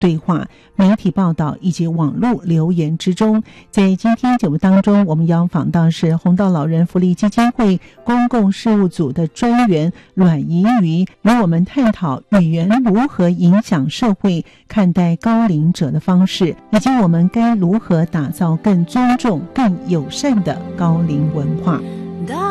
对话、媒体报道以及网络留言之中。在今天节目当中，我们邀访到是弘道老人福利基金会公共事务组的专员阮怡瑜，与我们探讨语言如何影响社会看待高龄者的方式，以及我们该如何打造更尊重、更友善的高龄文化。